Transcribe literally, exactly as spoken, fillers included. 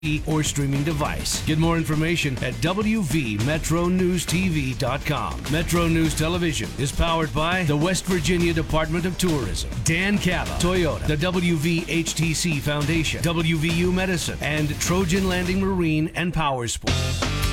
or streaming device. Get more information at W V Metro News T V dot com. Metro News Television is powered by the West Virginia Department of Tourism, Dan Cava, Toyota, the W V H T C Foundation, W V U Medicine, and Trojan Landing Marine and Power Sports.